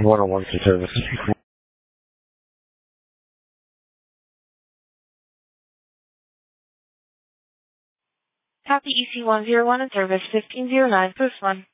101 to service. Copy EC101 in service 1509, post 1.